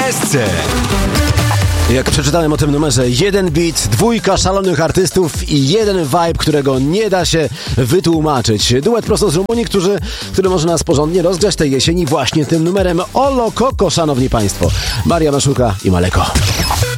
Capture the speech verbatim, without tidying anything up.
desce. Jak przeczytałem o tym numerze, jeden beat, dwójka szalonych artystów i jeden vibe, którego nie da się wytłumaczyć. Duet prosto z Rumunii, który, który może nas porządnie rozgrzać tej jesieni właśnie tym numerem Olo Koko, szanowni państwo. Maria Maszuka i Maleko.